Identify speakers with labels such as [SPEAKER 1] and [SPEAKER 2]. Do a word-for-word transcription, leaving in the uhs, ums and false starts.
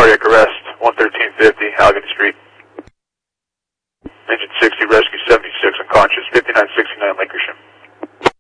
[SPEAKER 1] cardiac arrest, one thirteen fifty, Allegheny Street. Engine sixty, rescue seventy-six, unconscious,